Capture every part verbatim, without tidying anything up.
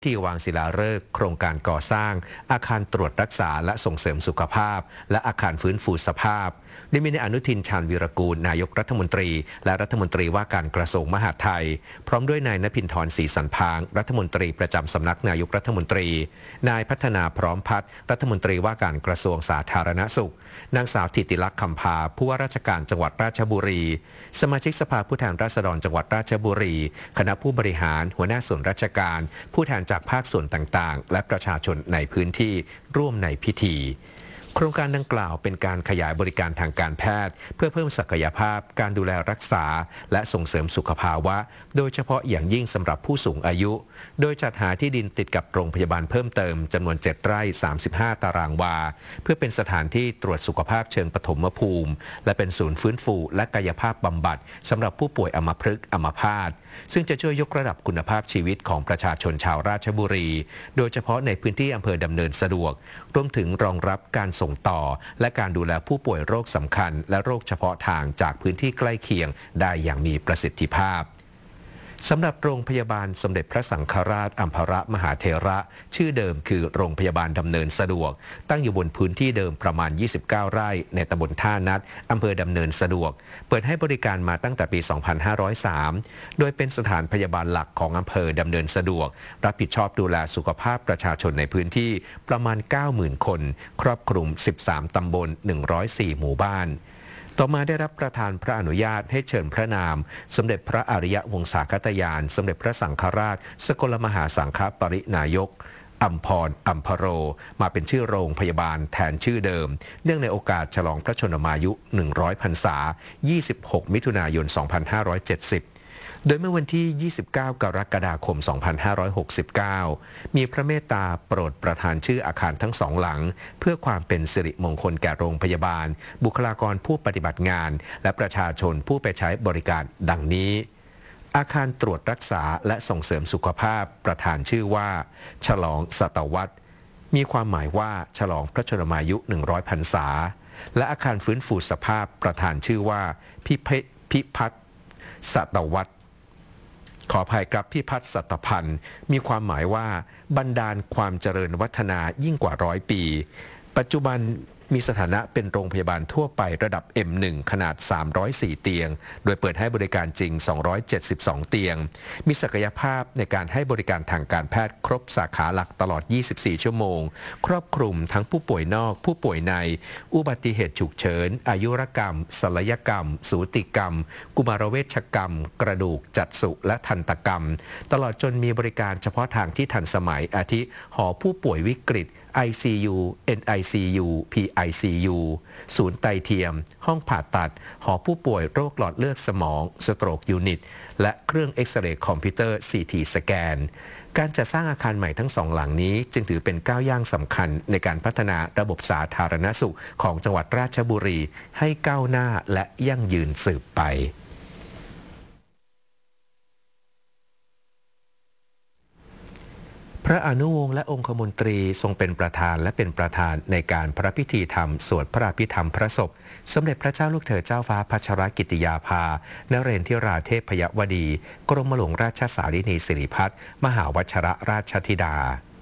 ที่วางศิลาฤกษ์โครงการก่อสร้างอาคารตรวจรักษาและส่งเสริมสุขภาพและอาคารฟื้นฟูสภาพได้มีนายอนุทินชาญวีรกูลนายกรัฐมนตรีและรัฐมนตรีว่าการกระทรวงมหาดไทยพร้อมด้วยนายณภินทร์ศรีสันพางรัฐมนตรีประจำสำนักนายกรัฐมนตรีนายพัฒนาพร้อมพัฒน์รัฐมนตรีว่าการกระทรวงสาธารณสุขนางสาวธิติลักษณ์คำพาผู้ว่าราชการจังหวัดราชบุรีสมาชิกสภาผู้แทนราษฎรจังหวัดราชบุรีคณะผู้บริหารหัวหน้าส่วนราชการผู้แทนจากภาคส่วนต่างๆและประชาชนในพื้นที่ร่วมในพิธีโครงการดังกล่าวเป็นการขยายบริการทางการแพทย์เพื่อเพิ่มศักยภาพการดูแลรักษาและส่งเสริมสุขภาวะโดยเฉพาะอย่างยิ่งสำหรับผู้สูงอายุโดยจัดหาที่ดินติดกับโรงพยาบาลเพิ่มเติมจำนวนเจ็ดไร่สามสิบห้าตารางวาเพื่อเป็นสถานที่ตรวจสุขภาพเชิงปฐมภูมิและเป็นศูนย์ฟื้นฟูและกายภาพบำบัดสำหรับผู้ป่วยอัมพฤกษ์อัมพาตซึ่งจะช่วยยกระดับคุณภาพชีวิตของประชาชนชาวราชบุรีโดยเฉพาะในพื้นที่อำเภอดำเนินสะดวกรวมถึงรองรับการส่งต่อและการดูแลผู้ป่วยโรคสำคัญและโรคเฉพาะทางจากพื้นที่ใกล้เคียงได้อย่างมีประสิทธิภาพสำหรับโรงพยาบาลสมเด็จพระสังฆราชอัมพรมหาเถระชื่อเดิมคือโรงพยาบาลดำเนินสะดวกตั้งอยู่บนพื้นที่เดิมประมาณยี่สิบเก้าไร่ในตำบลท่านัดอำเภอดำเนินสะดวกเปิดให้บริการมาตั้งแต่ปีสองพันห้าร้อยสามโดยเป็นสถานพยาบาลหลักของอำเภอดำเนินสะดวกรับผิดชอบดูแลสุขภาพประชาชนในพื้นที่ประมาณ เก้าหมื่น คนครอบคลุมสิบสามตำบลหนึ่งร้อยสี่หมู่บ้านต่อมาได้รับประทานพระอนุญาตให้เชิญพระนามสมเด็จพระอริยวงศาคตยานสมเด็จพระสังฆราชสกลมหาสังฆปรินายกอัมพรอัมพโรมาเป็นชื่อโรงพยาบาลแทนชื่อเดิมเนื่องในโอกาสฉลองพระชนมายุหนึ่งร้อยพรรษายี่สิบหกมิถุนายนสองพันห้าร้อยเจ็ดสิบโดยเมื่อวันที่ยี่สิบเก้ากรกฎาคมสองพันห้าร้อยหกสิบเก้ามีพระเมตตาโปรดประทานชื่ออาคารทั้งสองหลังเพื่อความเป็นสิริมงคลแก่โรงพยาบาลบุคลากรผู้ปฏิบัติงานและประชาชนผู้ไปใช้บริการดังนี้อาคารตรวจรักษาและส่งเสริมสุขภาพประธานชื่อว่าฉลองศตวรรษมีความหมายว่าฉลองพระชนมายุหนึ่งร้อยพรรษาและอาคารฟื้นฟูสภาพประธานชื่อว่าพิพิพัฒน์ศตวรรษขออภัยครับพิพัฒน์สัตพันธ์มีความหมายว่าบันดาลความเจริญวัฒนายิ่งกว่าร้อยปีปัจจุบันมีสถานะเป็นโรงพยาบาลทั่วไประดับ เอ็ม หนึ่ง ขนาดสามร้อยสี่เตียงโดยเปิดให้บริการจริงสองร้อยเจ็ดสิบสองเตียงมีศักยภาพในการให้บริการทางการแพทย์ครบสาขาหลักตลอดยี่สิบสี่ชั่วโมงครอบคลุมทั้งผู้ป่วยนอกผู้ป่วยในอุบัติเหตุฉุกเฉินอายุรกรรมศัลยกรรมสูติกรรมกุมารเวชกรรมกระดูกจักษุและทันตกรรมตลอดจนมีบริการเฉพาะทางที่ทันสมัยอาทิหอผู้ป่วยวิกฤตไอ ซี ยู เอ็น ไอ ซี ยู พี ไอ ซี ยู ศูนย์ไตเทียมห้องผ่าตัดหอผู้ป่วยโรคหลอดเลือดสมองสโตรกยูนิตและเครื่องเอ็กซเรย์คอมพิวเตอร์ ซี ที สแกนการจัดสร้างอาคารใหม่ทั้งสองหลังนี้จึงถือเป็นก้าวย่างสำคัญในการพัฒนาระบบสาธารณสุขของจังหวัดราชบุรีให้ก้าวหน้าและยั่งยืนสืบไปพระอนุวงศ์และองคมนตรีทรงเป็นประธานและเป็นประธานในการพระพิธีธรรมสวดพระอภิธรรมพระศพสมเด็จพระเจ้าลูกเธอเจ้าฟ้าพัชรกิติยาภานเรนทิราเทพยวดีกรมหลวงราชสารินีสิริพัฒน์มหาวชรราชธิดา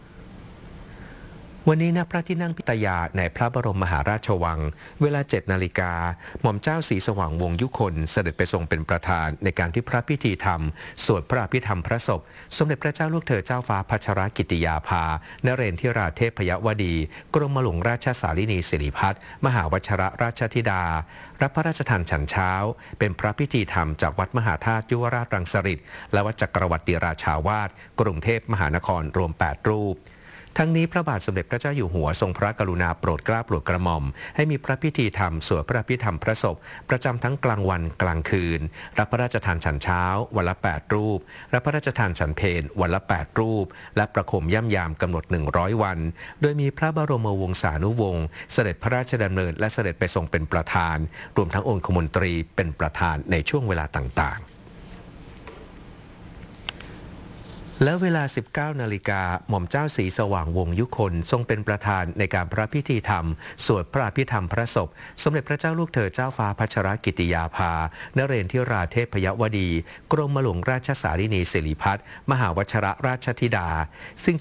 วันนี้ณพระที่นั่งพิตยาในพระบรมมหาราชวังเวลาเจ็ดนาฬิกาหม่อมเจ้าศรีสว่างวงศ์ยุคนเสด็จไปทรงเป็นประธานในการที่พระพิธีธรรมสวดพระอภิธรรมพระศพสมเด็จพระเจ้าลูกเธอเจ้าฟ้าพัชรกิติยาภานเรนทิราเทพยวดีกรมหลวงราชสารินีสิริพัฒน์มหาวชรราชธิดารับพระราชทานฉันเช้าเป็นพระพิธีธรรมจากวัดมหาธาตุยุวราชรังสฤษฎ์และวัดจักรวรรดิราชาวาสกรุงเทพมหานครรวมแปดรูปทั้งนี้พระบาทสมเด็จพระเจ้าอยู่หัวทรงพระกรุณาโปรดเกล้าโปรดกระหม่อมให้มีพระพิธีธรรมสวดพระอภิธรรมพระศพประจำทั้งกลางวันกลางคืนรับพระราชทานฉันเช้าวันละแปดรูปรับพระราชทานฉันเพลวันละแปดรูปและประคมย่ำยามกำหนดหนึ่งร้อยวันโดยมีพระบรมวงศานุวงศ์เสด็จพระราชดำเนินและเสด็จไปทรงเป็นประธานรวมทั้งองคมนตรีเป็นประธานในช่วงเวลาต่างๆและเวลา สิบเก้า นาฬิกาหม่อมเจ้าศรีสว่างวงศ์ยุคนทรงเป็นประธานในการพระพิธีธรรมสวดพระอภิธรรมพระศพสมเด็จพระเจ้าลูกเธอเจ้าฟ้าพัชรกิติยาภานเรนทิราเทพยวดี กรมหลวงราชสารินีสิริพัฒน์มหาวชรราชธิดาซึ่ง